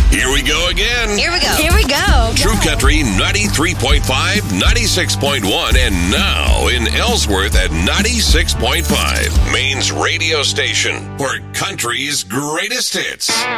Here we go again. Here we go. Here we go. True Country 93.5, 96.1, and now in Ellsworth at 96.5. Maine's radio station for country's greatest hits.